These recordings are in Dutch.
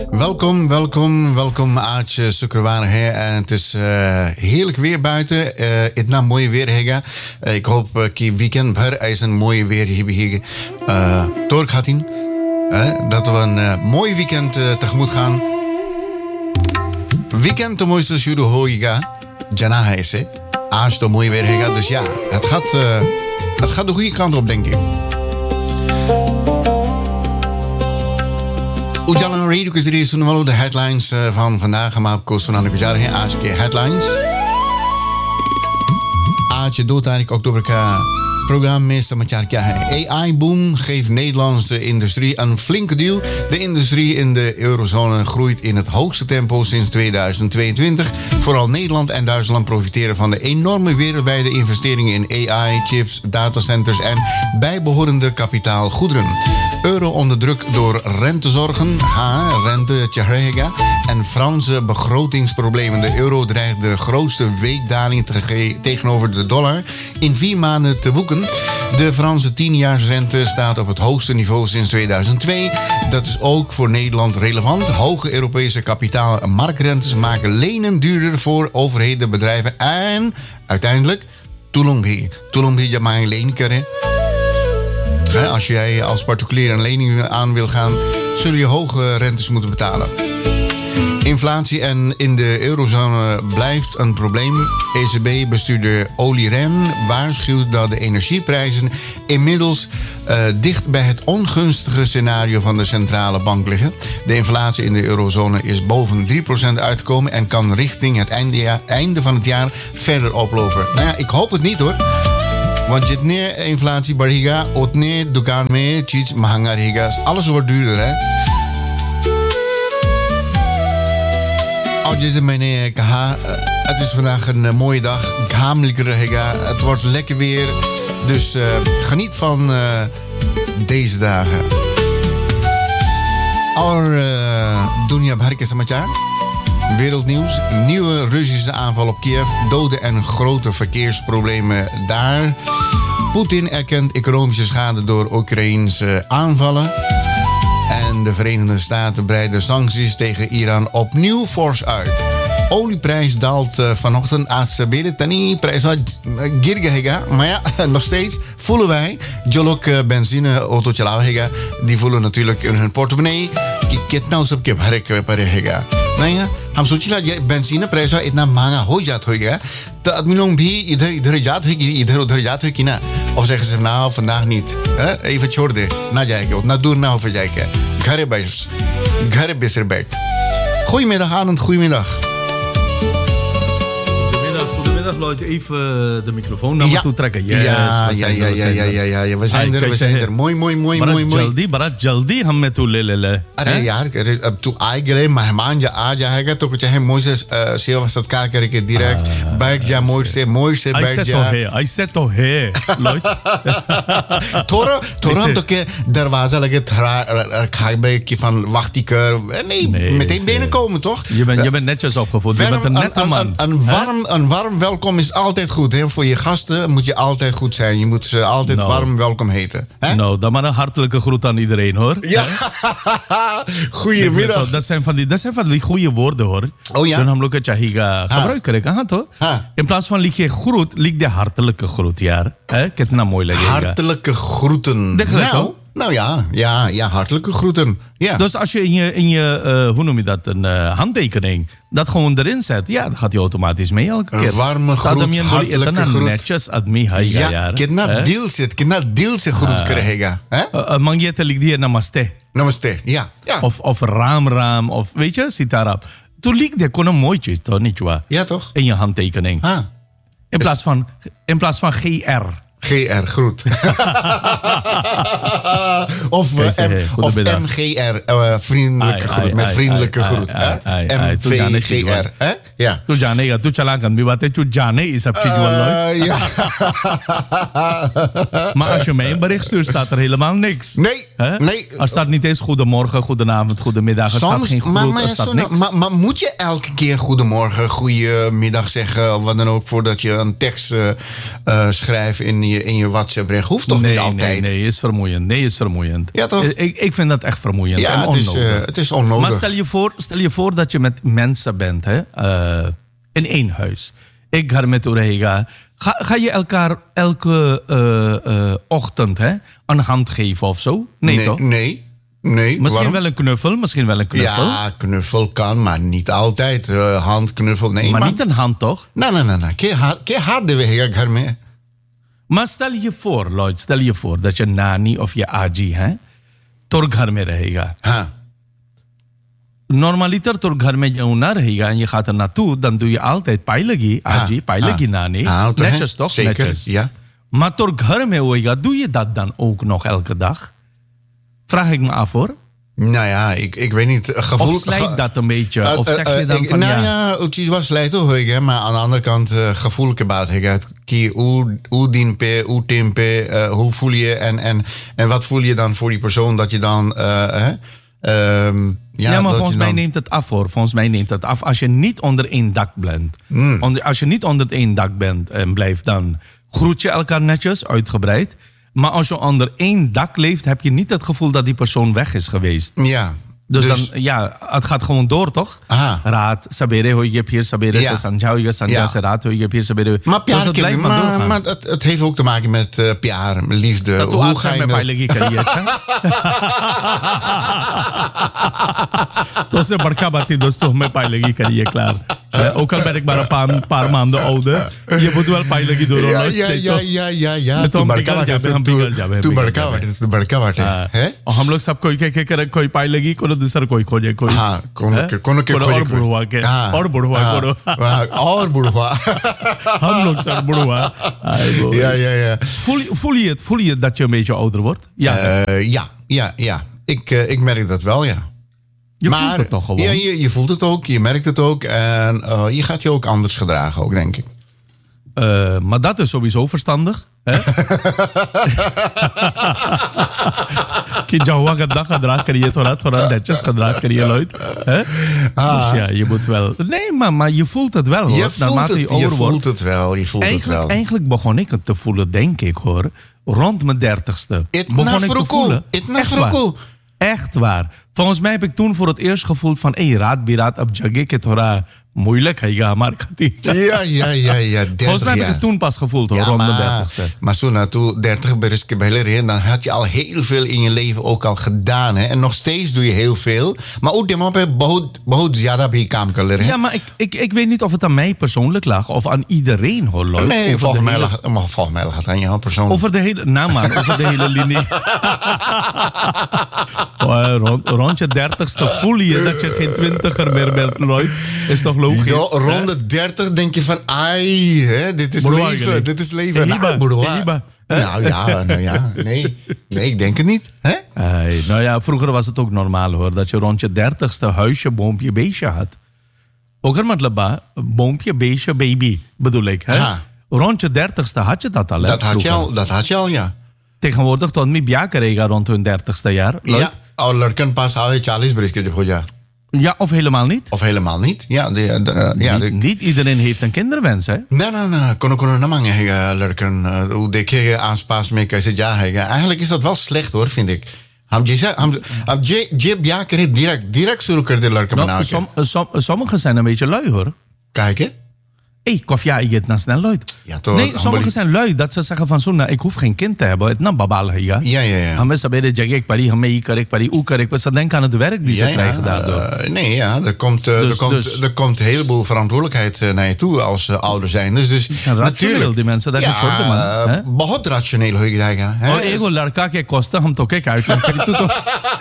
Welkom आज शुक्रवार है en het is heerlijk weer buiten. इतना mooi weer हैगा. Ik hoop कि weekend भर ऐसा mooi weer hier doorgaan. Dat we een mooi weekend tegemoet gaan. Weekend तो मोई से शुरू होएगा जना है इसे. आज तो mooi weer हैगा. Dus ja, het gaat de goede kant op, denk ik. उजाला रेडियो के जरिए सुनने वालों द हेडलाइंस van vandaag हम आपको सुनाने को जा रहे हैं आज के हेडलाइंस. आज 2 तारीख अक्टूबर का प्रोग्राम में समाचार क्या है. AI boom geeft Nederlandse industrie een flinke duw. De industrie in de eurozone groeit in het hoogste tempo sinds 2022. Vooral Nederland en Duitsland profiteren van de enorme wereldwijde investeringen in AI, chips, datacenters en bijbehorende kapitaalgoederen. Euro onder druk door rentezorgen, rente tjahega, en Franse begrotingsproblemen. De euro dreigt de grootste weekdaling tegenover de dollar in 4 maanden te boeken. De Franse 10-jaarsrente staat op het hoogste niveau sinds 2002. Dat is ook voor Nederland relevant. Hoge Europese kapitaalmarktrentes maken lenen duurder voor overheden, bedrijven en uiteindelijk Tulongbi jamai leen keren. Als jij als particulier een lening aan wil gaan, zul je hoge rentes moeten betalen. Inflatie en in de eurozone blijft een probleem. ECB-bestuurder Olli Rehn waarschuwt dat de energieprijzen inmiddels dicht bij het ongunstige scenario van de centrale bank liggen. De inflatie in de eurozone is boven 3% uitgekomen en kan richting het einde van het jaar verder oplopen. Nou ja, ik hoop het niet hoor. Want जितने inflatie बढ़ेगा, उतने दुकान में चीज महंगा रहेगा. Alles wordt duurder, hè? जैसे मैंने कहा, het is vandaag een mooie dag. घाम निकल रहेगा. Het wordt lekker weer. Dus geniet van deze dagen. और दुनिया भर के समाचार. Wereldnieuws. Nieuwe Russische aanval op Kiev. Doden en grote verkeersproblemen daar. Poetin erkent economische schade door Oekraïense aanvallen. En de Verenigde Staten breiden sancties tegen Iran opnieuw fors uit. Olieprijs daalt vanochtend. Asabere tani prijs गिर गएगा. Maar ja, nog steeds voelen wij. Jolok benzine auto चलावेगा. Die voelen natuurlijk in hun portemonnee. कि कितना सबके भरे पड़ेगा. नहीं है हम सोचिला बेंजीन प्राइस इतना महंगा हो जात होगा तो आदमी लोग भी इधर जात है कि इधर उधर जात है कि ना और zeggen ze nou vandaag niet even छोड़ दे ना जाएगा उतना दूर ना हो जाएगा घरे बेसर बैठ. Goedemiddag Arend, goedemiddag. Goedemiddag Lloyd, even de microfoon naar me toe trekken. Yes, we zijn er. Mooi. jaldi हम में तू ले. अरे यार अब तू आए मेहमान आ जाएगा तो चाहे मोई से सेवा सत्कार करके direct बैठ जा मोई से बैठ जा. ऐसे तो है Lloyd. थोड़ा तो के दरवाजा लगे खाइबे की van wacht ik nee meteen binnenkomen toch? Je bent netjes opgevoed. Je bent een nette man. Een warm welkom is altijd goed. Hè? Voor je gasten moet je altijd goed zijn. Je moet ze altijd warm welkom heten. Hè? Nou, dan maar een hartelijke groet aan iedereen, hoor. Ja, goedemiddag. Dat zijn van die goede woorden, hoor. Oh ja? Dan हम लोग चाहिए gebruiken, toch? In plaats van liek je groet, liek de hartelijke groet, ja. Kitna mooi leggen. Hartelijke groeten. Nou ja, hartelijke groeten. Ja. Dus als je in je hoe noem je dat, een handtekening, dat gewoon erin zet, ja, dan gaat hij automatisch mee elke keer. Een warme groet, hartelijke groet. Netjes admi haiga, ja. Kitna dil se groet krijgen. Mangiete ligt hier namaste. Namaste, ja. Of raam, of weet je, sitarap. Toen liep de kon een mooitje, toch niet waar? Ja, toch? In je handtekening. In plaats van GR. GR, groet. of MGR, vriendelijke groet. Met vriendelijke groet. MVGR. Ja. Tu जाने का, tu चला kan, बात है, tu जाने is up Ja. Maar als je mij een bericht stuurt, staat er helemaal niks. Nee, nee. Er staat niet eens goedemorgen, goedenavond, goedemiddag. Er staat geen groet, er staat niks. Maar moet je elke keer goedemorgen, goedemiddag zeggen... of wat dan ook, voordat je een tekst schrijft in je WhatsApp-bericht? Hoeft toch niet altijd? Nee, is vermoeiend. Nee, is vermoeiend. Ja, toch? Ik vind dat echt vermoeiend en onnodig. Het is onnodig. Maar stel je voor dat je met mensen bent, hè, in één huis. Ik ga met Urega. Ga je elkaar elke ochtend een hand geven of zo? Nee, toch? Nee. Misschien wel een knuffel, Ja, knuffel kan, maar niet altijd. Handknuffel, nee. Maar niet een hand, toch? Nee. Ke haat de we घर में. Maar stel je voor, Lloyd, dat je nani of je aji तोर घर में रहेगा. हाँ. Normaliter तोर घर में जो ना रहेगा en je gaat er naartoe, dan doe je altijd pijlegi, aji, pijlegi nani. Netjes toch? Zeker, netjes. ja. Maar तोर घर में होएगा, doe je dat dan ook nog elke dag? Vraag ik me af hoor. Nou ja, ik weet niet. Of slijt dat een beetje? Of zeg je dan van het is wel slijt toch, maar aan de andere kant gevoelijke baat. Hoe dienpe, hoe tempe, hoe voel je en wat voel je dan voor die persoon dat je dan... maar volgens mij neemt het af hoor. Volgens mij neemt het af als je niet onder één dak bent. Als je niet onder één dak bent en blijft, dan groet je elkaar netjes, uitgebreid. Maar als je onder één dak leeft, heb je niet het gevoel dat die persoon weg is geweest. Ja. Dus dan, het gaat gewoon door, toch? Aha. Raad, sabere hoy je pir, sabere se sanja hoy je sanja se raad hoy je pir, sabere. Maar dus het blijft maar doorgaan. Maar het heeft ook te maken met piar, liefde. Dat hoe ga je met pailegi kariye तो से बड़का बात ही दोस्तों में पाइलेगी करिए क्लार ook al ben ik maar een paar maanden ouder je moet wel पाइलेगी door ja तो बड़का बाटे है और हम लोग सब कोई पाइलेगी कोई दूसरा कोई खोजे कोई हां कोनो के और बुढ़वा के और बुढ़वा हम लोग सब बुढ़वा ja voel je dat je een beetje ouder wordt ja ik merk dat wel ja. Je voelt het toch gewoon? Ja, je voelt het ook, je merkt het ook. En je gaat je ook anders gedragen, ook, denk ik. Maar dat is sowieso verstandig. कि जौवा गद्दा gedrag krijg je थोड़ा netjes gedrag krijg je luid. Dus ja, je moet wel... Nee, maar je voelt het wel hoor. Je voelt het wel. Eigenlijk begon ik het te voelen, denk ik hoor. Rond mijn 30ste. Begon ik te voelen. Echt waar. Volgens mij heb ik toen voor het eerst gevoeld van... raat biraat ab jagge ke thora moeilijk है हमारे खातिर. Ja. Volgens mij heb ik het toen pas gevoeld hoor, rond mijn 30ste. Maar zo naartoe 30 beres ke pehle रहे dan had je al heel veel in je leven ook al gedaan hè. En nog steeds doe je heel veel. Maar ook die पे बहुत ज़्यादा भी काम कर ले रहे हैं. Ja, maar ik weet niet of het aan mij persoonlijk lag of aan iedereen hoor. Nee, volgens mij lag het aan jou persoonlijk. Over de hele linie. Rond je 30ste voel je dat je geen 20er meer bent, Lloyd. Is toch logisch? Rond de 30 denk je van, dit is leven. Dit is leven. Nou ja. Nee, ik denk het niet. Hè? Nou ja, vroeger was het ook normaal hoor. Dat je rond je 30ste huisje, boompje, beestje had. Ook er matlaba, boompje, beestje, baby bedoel ik. Hè? Rond je 30ste had je dat al. Hè, dat had je al, ja. Tegenwoordig tot mi ब्याह करेगा rond hun 30ste jaar. Ja, और लड़कन पास आवे 40 बरस के जब हो जा. Ja, of helemaal niet. Ja, niet iedereen heeft een kinderwens, hè? Nee. Kono na mange lurken. Hoe देखे आसपास में कैसे जा है. Eigenlijk is dat wel slecht hoor, vind ik. हम जे ब्याह करे direct शुरू कर दे लड़का बना के. Sommigen zijn een beetje lui, hoor. Kijk hè? Kofja, je het snel luid. Ja, toch, nee, sommigen zijn lui dat ze zeggen van zo'n, ik hoef geen kind te hebben. Het nam babal ja. Ja. Hame sabere jagek pari, hame i karek pari, u karek. Ze denken aan het werk die ze krijgen daardoor. Nee, ja, er komt een heleboel verantwoordelijkheid naar je toe als ouder zijn. Dus natuurlijk die mensen, dat is छोटे man. बहुत rationeel हो जाएगा. और एगो लड़का के कोस्ता हम तो के काट तू तो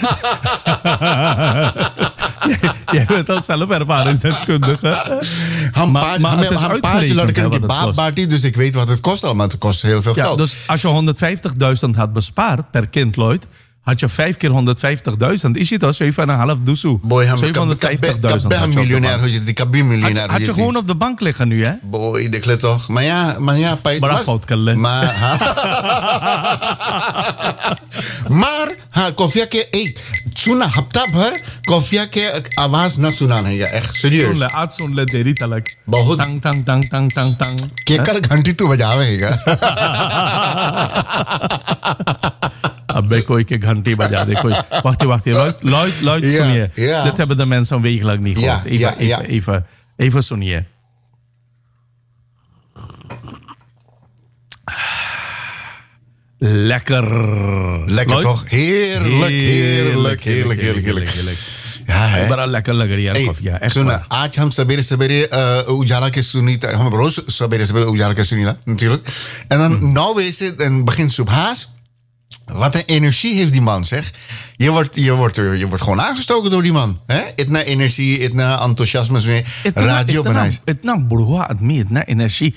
jij bent al zelf ervaringsdeskundige. Een paar lurken die baat baartie, dus ik weet wat het kost allemaal. Het kost heel veel geld. Dus als je 150.000 had bespaard per kind, Lloyd, had je 5 keer 150.000. Is het al 7,5 doezoe? Boy, 750.000. Kabbe miljonair hoe zit die kabbe miljonair. Had je gewoon op de bank liggen nu, hè? Boy, dit klet toch. Maar ja, fout kan maar koffie ke सुना हफ्ता भर कॉफिया के आवाज ना सुना नहीं है echt serieus सुन ले आज सुन ले देरी तलक बहुत टंग टंग टंग टंग टंग टंग केकर घंटी तू बजावेगा अबे कोई के घंटी बजा दे कोई wacht Lloyd सुनिए dit hebben de mensen een week lang niet gehoord even सुनिए Lekker Lloyd? Toch? Heerlijk. Ja, है बड़ा लेकर लग रही है कॉफी है सुना आज हम सवेरे सवेरे उजाला के सुनी हम रोज सवेरे सवेरे उजाला के सुनी natuurlijk en dan 9 base zit en begint subhaas wat een energie heeft die man zeg je wordt gewoon aangestoken door die man hè itna energie itna enthousiasme में radio बनाए इतना बुढ़वा आदमी इतना एनर्जी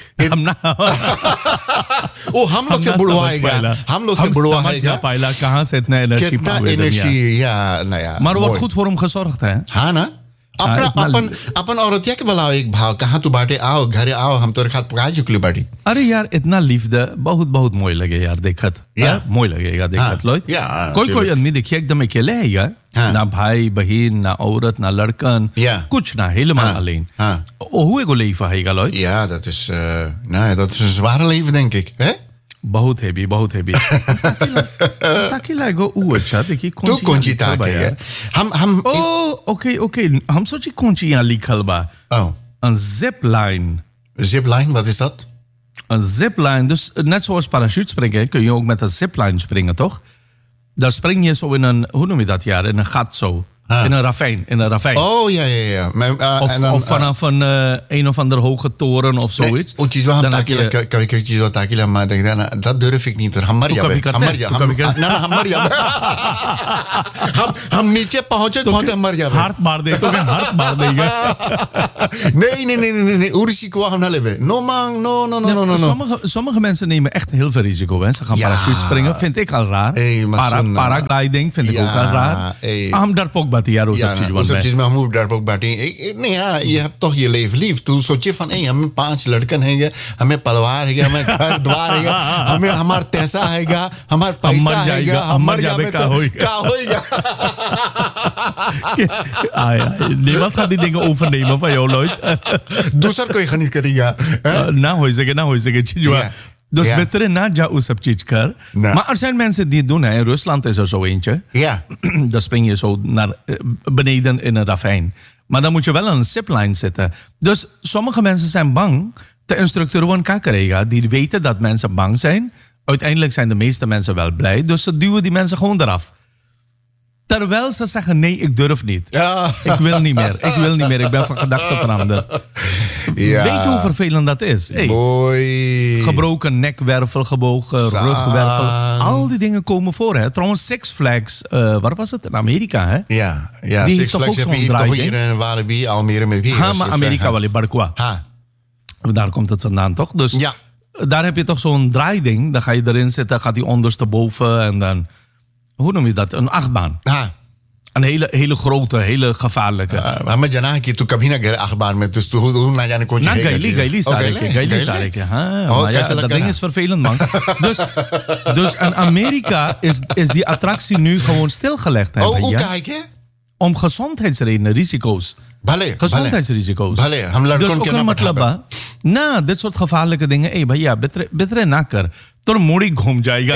हम लोग से बुढ़वा आएगा पायला कहाँ से इतना एनर्जी कितना एनर्जी या नया maar wordt goed voor hem gezorgd hè हाँ ना अपन औरतिया के बुलाओ एक भाव कहाँ तू बाटे आओ घरे आओ हम तोरे खात पकाए चुकली बाटी अरे यार इतना लिफ्ट बहुत मोय लगे यार देखत मोय लगेगा देखत लोग कोई आदमी देखिए एकदम अकेले है यार ना भाई बहन ना औरत ना लड़कन कुछ ना helemaal alleen hoe एगो leven है लोग ja dat is een zware leven denk ik hè बहुत हेवी ताकि लागो अच्छा देखिए कौन सी ताकि है हम ओके हम सोचे कौन सी यहाँ लिखल बा een zip line wat is dat een zip line dus net zoals parachutespringen kun je ook met een zip line springen toch daar spring je zo in een hoe noem je dat jaar in een gat zo in een ravijn. Oh, ja. Of vanaf een of andere hoge toren of zoiets. Dat durf ik niet. Hammarja. हम नीचे पहुंचे Hammarja. Hard maar देगा. Nee. Risiko हम ना लेवे. No. Sommige mensen nemen echt heel veel risico. Hè. Ze gaan parachute springen, vind ik al raar. Paragliding vind ik ook al raar. हम डरपोक बात यार वो सब चीज में हम डरपोक बाटी नहीं यार ये toch je leven lief तू सोचे फन हमें 5 लड़कन है हमें परिवार है हमें घर द्वार है हमें हमारा पैसा है हमारा पैसा है हम मर जावे का होएगा niemand gaat die dingen overnemen van jou Lloyd दूसर कोई खरीद करेगा ना हो सके चीज Dus beter na jou सब चीज कर maar er zijn mensen die het doen hè in Rusland is er zo eentje dan spring je zo naar beneden in een ravijn maar dan moet je wel aan een zipline zitten dus sommige mensen zijn bang de instructeur van kakerega die weten dat mensen bang zijn uiteindelijk zijn de meeste mensen wel blij dus ze duwen die mensen gewoon eraf terwijl ze zeggen nee ik durf niet ik wil niet meer ik ben van gedachten veranderd weet je hoe vervelend dat is gebroken nekwervel gebogen rugwervel al die dingen komen voor hè trouwens Six Flags waar was het in Amerika hè ja die Six Flags heb je toch hier in Walibi Almere met wie maar Amerika wel in Barqua daar komt het vandaan toch dus daar heb je toch zo'n draaiding dan ga je erin zitten gaat die ondersteboven en dan hoe noem je dat? Een achtbaan. Een hele grote, hele gevaarlijke. Maar jana ki tu kabhi na gaya achtbaan met dus hoe na jane kon je Gaili Sareke. Maar ja, dat ding is vervelend man. Dus in Amerika is die attractie nu gewoon stilgelegd. Hoe kijk je? Om gezondheidsredenen, risico's. Gezondheidsrisico's. Dus ook een matlaba. Na dit soort gevaarlijke dingen. भैया बेतरे ना कर तो मुड़ी घूम जाएगा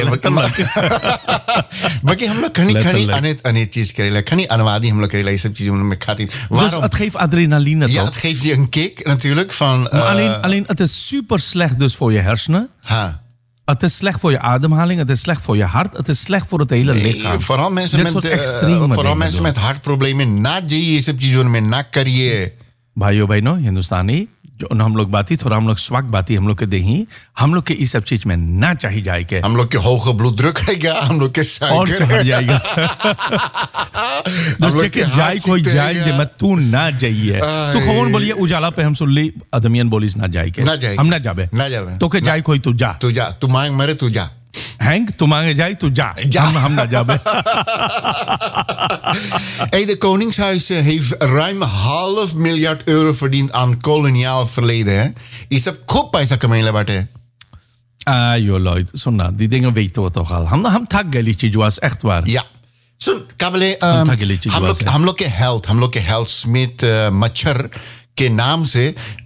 बाकी हम लोग खनी अनेक चीज करेला खनी अनुवादी हम लोग करेला ये सब चीजें में खाती dus het geeft adrenaline toch? Ja, het geeft je een kick natuurlijk van alleen het is super slecht dus voor je hersenen. Het is slecht voor je ademhaling, het is slecht voor je hart, het is slecht voor het hele lichaam. Vooral mensen met hartproblemen na ये सब चीजों में ना करिए भाइयों बहनों हिंदुस्तानी जो हम लोग बाती थोड़ा हम लोग स्वाक बाती हम लोग के देही हम लोग के इस सब चीज में ना चाहिए जाए के हम लोग के hoge bloeddruk है हम लोग के और चढ़ जाएगा दूसरे के जाए कोई जाए दे मैं तू ना जाइए तू कौन बोलिए उजाला पे हम सुन ली अदमियन बोलिस ना जाए के हम ना जाबे तो के जाए कोई तू जा तू मांग मरे तू जा Henk, toemangen jij toe ja. Ja. Ham na jabe. Hey, de Koningshuis heeft ruim €500 miljoen verdiend aan koloniaal verleden. Hè? Is dat koppij sa kamela bate? Ah, joh, Lloyd. Zo nou, die dingen weten we toch al. Ham taggelietje was echt waar. Ja. सुन काबले ताकि हम लोग के health Smith मच्छर के नाम से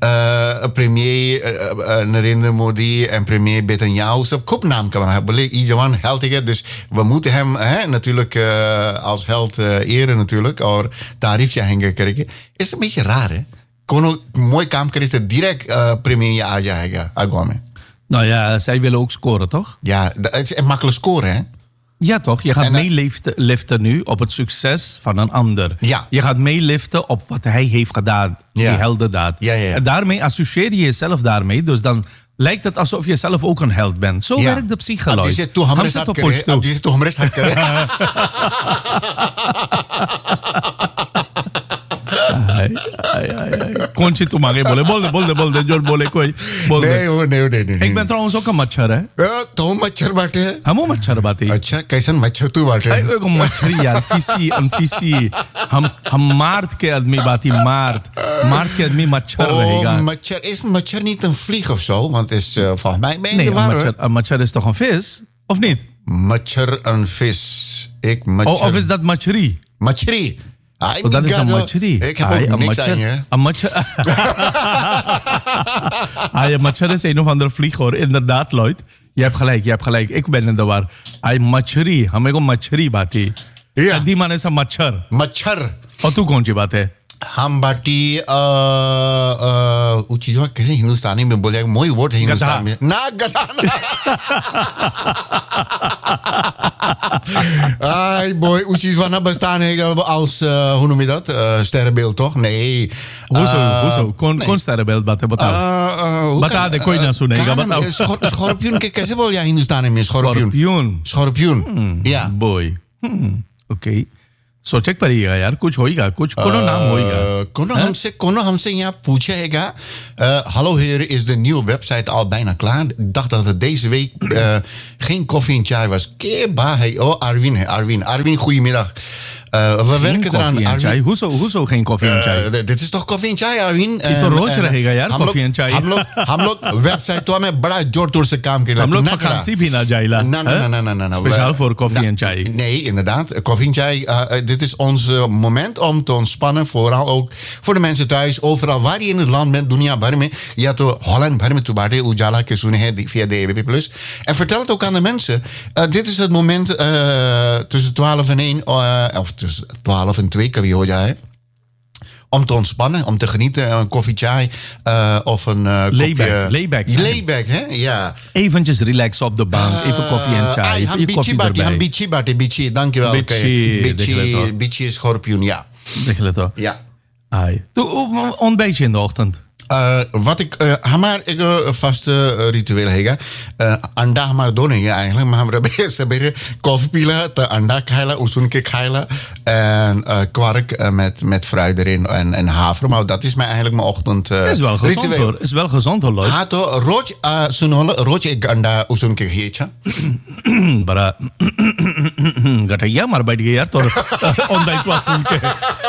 premier Narendra Modi en premier Netanyahu सब खूब नाम कमा है बोले ई जवान हेल्थ है dus we moeten hem natuurlijk als held eren natuurlijk और तारीफ चाहेंगे करेंगे is een beetje raar hè कोनो mooi काम करे तो direct premier आ जाएगा आगवा में. Nou ja, zij willen ook scoren, toch? Ja, het is makkelijk scoren hè. Ja, toch? Je gaat meeliften nu op het succes van een ander. Ja. Je gaat meeliften op wat hij heeft gedaan, die heldendaad. Ja. En daarmee associeer je jezelf daarmee. Dus dan lijkt het alsof je zelf ook een held bent. Zo werkt de psychologie. Die zit toch हमरे साथ करे. Kontje toe maar, bolde, George बोले कोई बोल दे. Nee. Ik ben trouwens ook een मच्छर है. तो मच्छर बाटे. हमो मच्छर बाटे. अच्छा कैसन मच्छर तू बाटे? एक मच्छरी यार, फिसी. हम मार्ट के आदमी बाती मार्ट के आदमी मच्छर रहेगा. Mच्छर is mच्छर niet een vlieg of zo, want het is volgens mij nee, een mच्छर is toch een vis, of niet? Mच्छर een vis. Of is dat mच्छरी? Mच्छरी. Dat is een mच्छरी. Ik heb ook niks aan je. Een mच्छर. Een mच्छर is een of andere vlieg hoor, inderdaad Lloyd. Je hebt gelijk. Ik ben in de war. मच्छरी, हमें को मच्छरी बात है. दी माने सा मच्छर. और तू कौन सी बात है? हम बाटी वो चीज कैसे हिंदुस्तानी में बोले मोई वर्ड है हिंदुस्तानी में ना गधा ना आई boy वो चीज वाना bestaan है als hoe noem je dat sterrenbeeld toch nee hoezo कौन sterrenbeeld बात है बताओ बता दे कोई ना सुनेगा बताओ स्कॉर्पियन के कैसे बोल या हिंदुस्तानी में स्कॉर्पियन या boy okay So check पड़ेगा यार कुछ होएगा कुछ कोनो नाम होएगा कोनो हमसे यहाँ पूछेगा hallo heren is de nieuwe website al bijna klaar ik dacht dat het deze week geen koffie en chai was Arwin goedemiddag we werken eraan hoezo geen koffie en chai dit is toch koffie en chai Arwin ये तो रोज रहेगा यार coffee and चाय हम लोग वेबसाइट तो हमें बड़ा जोर तोड़ से काम कर रहे हम लोग vakantie भी ना जाइला ना speciaal voor koffie en chai nee inderdaad koffie en chai dit is ons moment om te ontspannen vooral ook voor de mensen thuis overal waar je in het land bent dunia भर में या तो Holland भर में तो बाटे उजाला के सुने हैं via de AWP+ en vertel het ook aan de mensen dit is het moment tussen 12 en 1 of tussen 12 en 2 kan je horen om te ontspannen, om te genieten. Een koffie, chai of een layback, hè? Ja. Eventjes relaxen op de bank. Even koffie en chai. Even je koffie erbij. Bichi, dankjewel. Bichi is schorpioen, ja. Ja. Doe ontbijtje in de ochtend. Wat ik vaste ritueel है अंडा हमारा दो नहीं है eigenlijk maar हम सवेरे कॉफी पीला तो अंडा खाइला उसन के खाइला en kwark met fruit erin en havermout dat is eigenlijk mijn ochtend is wel gezond ritueel. Hoor is wel gezond hoor हाँ तो रोज एक अंडा उसन के खिएचा बड़ा गठैया मार बैठ गया यार तो ontbijt was सुन के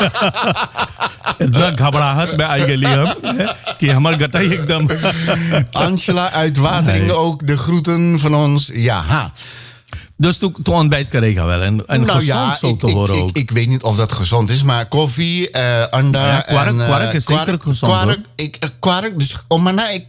इतना घबराहट में आई गई हम कि हमार गटाई एकदम Angela uit Wateringen ook de groeten van ons ja Dus toen ontbijt krijgen wel en gezond zo te horen ook. Ik weet niet of dat gezond is, maar koffie, anda kwark is zeker gezond. Kwark, dus omana ik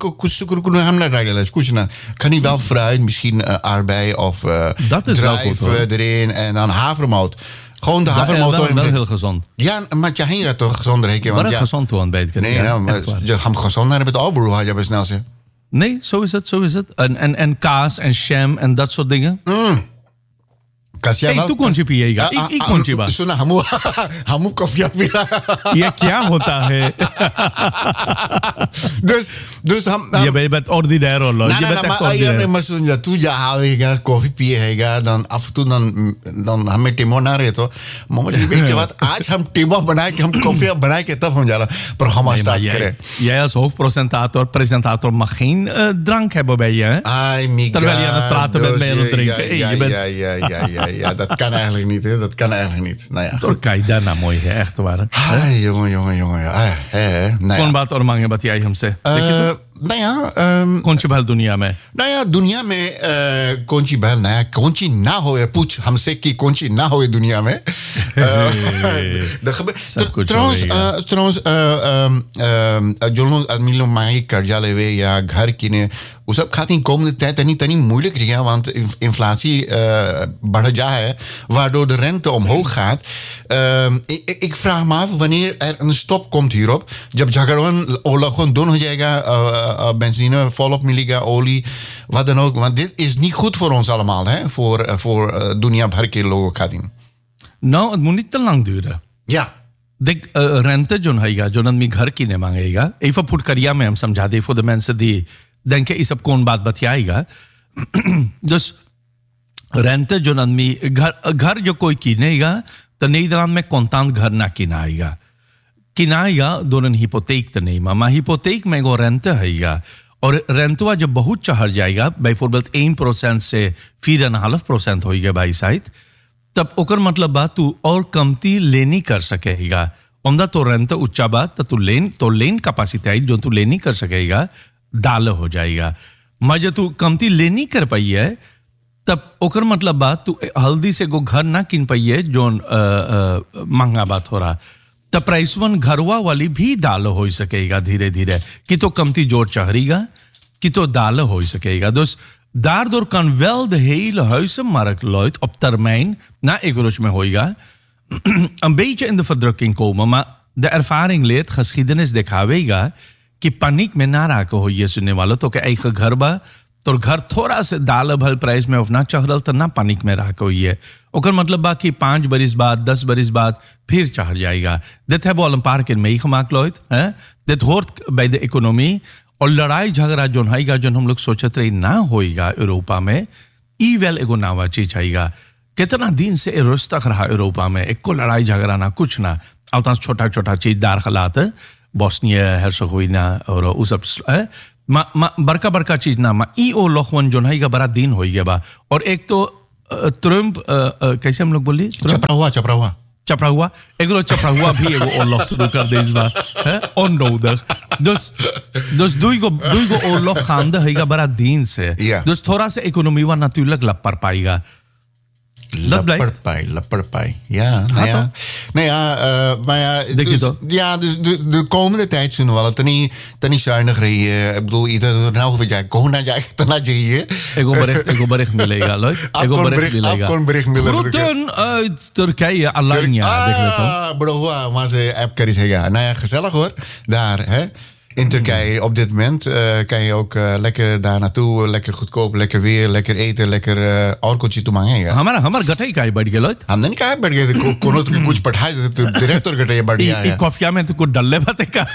kan niet wel fruit, misschien aardbei of druiven erin en dan havermout. Gewoon de havermout. Wel heel gezond. Ja, maar je gaat toch gezonder heken. Maar gezond toe ontbijt. Nee, je gaat gezond naar het albroe, had je best snel zeggen. Nee, zo is het. En kaas en jam en dat soort dingen. Kasya Hey, tu कौन सी पिएगा? एक कौन सी बात? सुना हम कॉफी पीला ये क्या होता है? dus Je bent ordinair hoor. Je bent echt ordinair. maar Sunja, tu ja koffie पिएगा dan af en toe dan हमें टिमो ना रहे तो मोहम्मद weet je wat आज हम टिमो बनाए कि हम कॉफी बनाए के तब हम जाला पर हम start keren. Jij als presentator mag geen drank hebben bij je, hè? Terwijl je aan het praten bent, ben je aan het drinken. Ja, dat kan eigenlijk niet, hè. Dat kan eigenlijk niet. Nou ja, goed. Kijk, daarna mooi, hè? Echt waar. jongen. कौन बात और मांगे बतियाई हमसे? Nou ja, कौन सी भल दुनिया में? nou ja, दुनिया में कौन सी बहल नया कौन सी ना हो पूछ हमसे कि कौन सी ना हो दुनिया में trouwens जो लोग आदमी लोग मांगे कर्जा लेवे या घर किने वो सब खाती komende tijd tani moeilijk ja, want inflatie बढ़ जा है waardoor de rente omhoog gaat. Ik vraag me af wanneer er een stop komt hierop. जब झगड़न ओलखन दोन हो जाएगा benzine volop मिलेगा olie wat dan ook want dit is niet goed voor ons allemaal hè voor दुनिया भर के लोगों खातिर. Nou, het moet niet te lang duren. Ja. देख rente जो है जो आदमी घर किने मांगेगा even फुट करिया में हम समझा दे voor de mensen die denken इस सब कौन बात बतियाएगा. dus rente जो आदमी घर जो कोई किनेगा तो Nederland में contant घर ना किनाएगा. किनाएगा दोनों hypotheek te nemen maar hypotheek में वो rente है और रेंटवा जब बहुत चढ़ जाएगा bijvoorbeeld 1% से 4,5% होएगा भाई साइड तब ओकर मतलब बात तू और कमती लेनी कर सकेगा. ओंदा तो रेंट ऊंचा बात तो लेन कैपेसिटी जो तू लेनी कर सकेगा दाल हो जाएगा. मजे तू कमती लेनी कर पाई है तब ओकर मतलब बात तू हल्दी से को घर ना किन पाई है जो महंगा बात हो रहा तब प्राइस वन घरवा वाली भी दाल हो सकेगा धीरे धीरे कि तो कमती जोर चढ़ेगा कि तो दाल हो सकेगा. Dus daardoor kan wel de hele huizenmarkt luid op termijn na economisch में होएगा een beetje in de verdrukking komen maar de ervaring leert geschiedenis दिखावेगा कि पनिक में ना राको हो ये सुनने वालों तो के eigen घर बा तो घर थोड़ा से दाल भल प्राइस में उफना चढ़ल तो ना पनिक में राको ये ओकर मतलब बा कि 5 बरिस बाद 10 बरिस बाद फिर चढ़ जाएगा. dit hebben we al een paar keer meegemaakt Lloyd hè. dit hoort bij de economie और लड़ाई झगड़ा जो है जो हम लोग सोचते रहे ना होएगा यूरोपा में ई वेल एगो नावा चीज आएगा. कितना दिन से रुस तक रहा यूरोपा में एक को लड़ाई झगड़ा ना कुछ ना अलता छोटा छोटा चीज दार खलात बोस्निया हेर्सोगोविना और उस सब बड़का चीज ना मा ई ओ लोखवन जो है बड़ा दिन होएगा बा. और एक तो ट्रम्प कैसे हम लोग बोली चपरा हुआ भी एगो ओरलog शुरू कर दे इस बार है onnodig. dus doe ik oorlog gaande है बड़ा दिन से. dus थोड़ा सा इकोनॉमी वा natuurlijk लपड़ पाएगा. Lapperpai. Ja, nou ja, maar ja, dus de komende tijd zullen we wel het niet zuinig rijden. Ik bedoel, ieder nou of jij kon naar je. Ego bericht milega, leuk. Ego bericht milega. Groeten uit Turkije, Alanya. Bro, maar ze app kan zeggen. Nou ja, gezellig hoor. Daar, hè. In Turkije op dit moment kan je ook lekker daar naartoe, lekker goedkoop, lekker weer, lekker eten, lekker alcoholtje toe मांगेगा. हमारा गठाई का बढ़ गया लोट. हमने नहीं कहा बढ़ गया कोनो तो कुछ पढ़ाई तो डायरेक्टर गठाई बढ़ गया है. एक कॉफिया में तो कुछ डल्ले बातें का.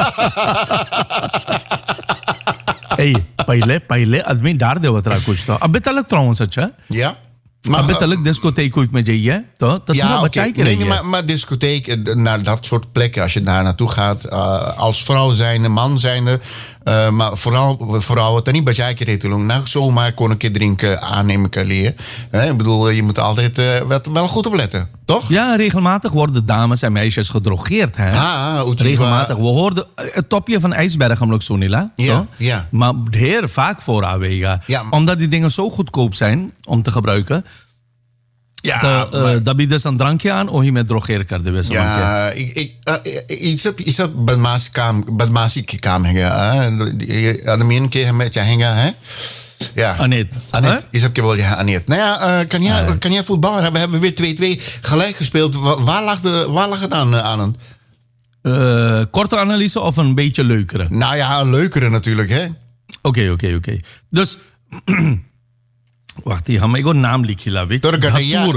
पहले आदमी डार देवत रहा कुछ तो अबे तलक त्राउन सच्चा. Ja. Maar betalik discotheek met je, toch? Dat is wel wat nee, maar discotheek, naar dat soort plekken, als je daar naartoe gaat, als vrouw zijnde, man zijnde, maar vooral vrouwen, dan niet bij jij keer nou zomaar kon een keer drinken aannemen kan leren. Ik bedoel, je moet altijd wel goed opletten, toch? Ja, regelmatig worden dames en meisjes gedrogeerd, hè? Regelmatig. We hoorden het topje van ijsberg om Sonila, ja. Maar heel vaak voor aanwegen. Ja, omdat die dingen zo goedkoop zijn om te gebruiken. Ja, dat biedt dus een drankje aan of je met drogeer kan de ja, iets op badmasi की काम है आदमी के हमें चाहेंगे हैं ja Anet is heb je wel ja Anet. Nou ja, kan jij voetballen? We hebben weer 2-2 gelijk gespeeld. Waar lag het aan? Korte analyse of een beetje leukere? Nou ja, een leukere natuurlijk hè. Oké. Dus Wacht, die gaan we een naam liedje, weet je? Turgadaya.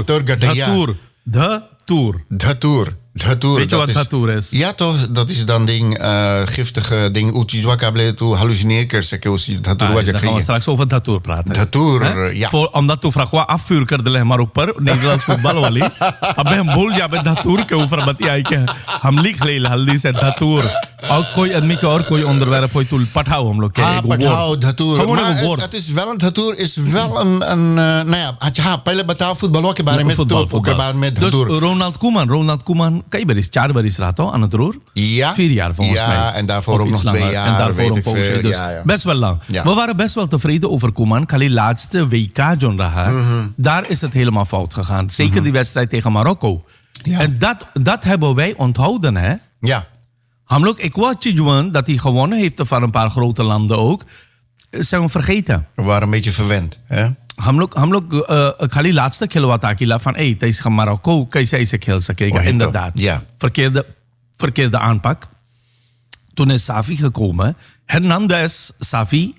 De Tour. Weet je wat Dhatour is? Ja, toch? Dat is dan giftige ding. Uchizwakable to hallucineerkers. Dan gaan we straks over Dhatour praten. Dhatour, ja. Omdat tu fragwa afvuur kerde maar ook per Nederlands voetbal wali. Abe hem bol ja be Dhatour ke over bat ja ke हम लिख ले हल्दी से Dhatour. और कोई आदमी के और कोई onderwerp कोई तू पठाओ हम लोग के पठाओ Dhatour. Maar het is wel een Dhatour is wel een nou ja, पहले बताओ फुटबॉल के बारे में तो Dus Ronald Koeman kijk bericht 4 bericht raad aan het roer. Ja. 4 jaar volgens mij. Ja, en daarvoor ook nog 2 jaar. En daarvoor een poosje. Dus best wel lang. Ja. We waren best wel tevreden over Koeman. Kali laatste WK John Raha. Daar is het helemaal fout gegaan. Zeker die wedstrijd tegen Marokko. Ja. En dat hebben wij onthouden, hè? Ja. Hamlok, ik wou Chijuan dat hij gewonnen heeft van een paar grote landen ook. Zijn we vergeten. We waren een beetje verwend, hè? हम लोग खाली लास्ट तक खिलवाता किला van hey deze gaan Marokko कैसे ऐसे खेल सकेगा inderdaad ja. verkeerde aanpak. Toen is Safi gekomen, Hernandez, Safi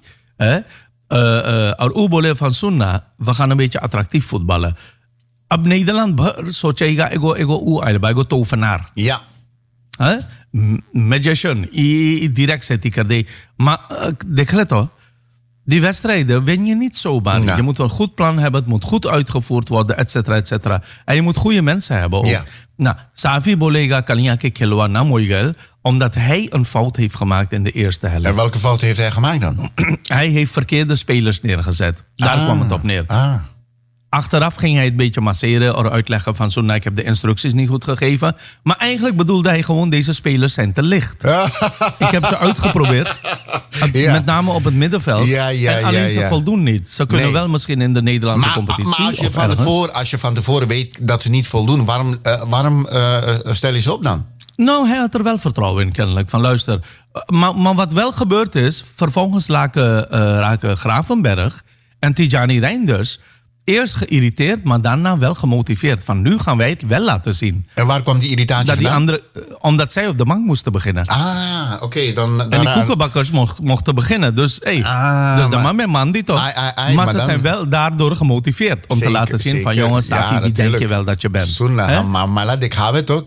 और वो बोले van Sunna we gaan een beetje attractief voetballen. अब Nederland भर सोचेगा एगो ऊ आइल बा एगो tovenaar. Ja. Magician direct zet hij कर दे maar देख ले तो die wedstrijden win je niet zomaar. Ja. Je moet een goed plan hebben, het moet goed uitgevoerd worden, et cetera, et cetera. En je moet goede mensen hebben ook. Ja. Nou, Safi Bolega Kalinga Kekelwa Namoigel, omdat hij een fout heeft gemaakt in de eerste helft. En welke fout heeft hij gemaakt dan? Hij heeft verkeerde spelers neergezet. Daar kwam het op neer. Achteraf ging hij het een beetje masseren of uitleggen van zo, nou, ik heb de instructies niet goed gegeven. Maar eigenlijk bedoelde hij gewoon, deze spelers zijn te licht. Ik heb ze uitgeprobeerd. Ja. Met name op het middenveld. En alleen ze voldoen niet. Ze kunnen wel misschien in de Nederlandse competitie. Maar als je van tevoren weet dat ze niet voldoen, waarom stel je ze op dan? Nou, hij had er wel vertrouwen in kennelijk. Van luister, maar wat wel gebeurd is, vervolgens raken Gravenberg en Tijani Reinders eerst geïrriteerd, maar daarna wel gemotiveerd. Van nu gaan wij het wel laten zien. En waar kwam die irritatie vandaan? Omdat zij op de bank moesten beginnen. Oké. En die koekenbakkers mochten beginnen. Dus de man met man die toch. Maar ze zijn wel daardoor gemotiveerd. Om te laten zien van jongens, Safi, wie denk je wel dat je bent? Maar laat ik gaan het ook.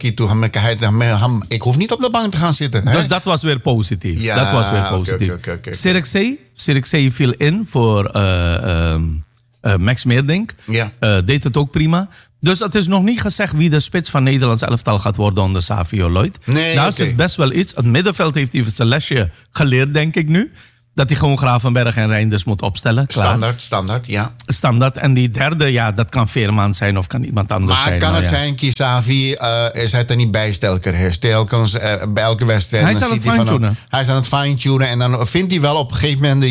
Ik hoef niet op de bank te gaan zitten. Dus dat was weer positief. Ja, dat was weer positief. Sirikzee viel in voor Max Meerdink. Ja. Deed het ook prima. Dus het is nog niet gezegd wie de spits van Nederlands elftal gaat worden onder Savio Lloyd. Nee, daar zit best wel iets. Het middenveld heeft hij zijn lesje geleerd, denk ik nu. Dat hij gewoon Gravenberg en Reinders moet opstellen. Klaar. Standaard, ja. Standaard. En die derde, ja, dat kan Veerman zijn of kan iemand anders zijn. Maar kan het zijn, Kisavi is hij er niet bij stelker. Herstelkens bij elke wedstrijd. Hij is aan het fine-tunen. Hij is aan het fine-tunen en dan vindt hij wel op een gegeven moment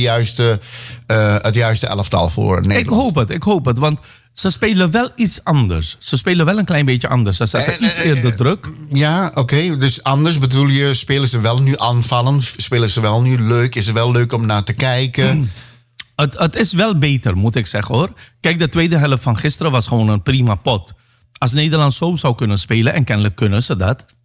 het juiste elftal voor Nederland. Ik hoop het, want ze spelen wel iets anders. Ze spelen wel een klein beetje anders. Ze zetten iets eerder druk. Ja, oké. Dus anders bedoel je, spelen ze wel nu aanvallend? Spelen ze wel nu leuk? Is het wel leuk om naar te kijken? Het is wel beter, moet ik zeggen hoor. Kijk, de tweede helft van gisteren was gewoon een prima pot. Als Nederland zo zou kunnen spelen, en kennelijk kunnen ze dat,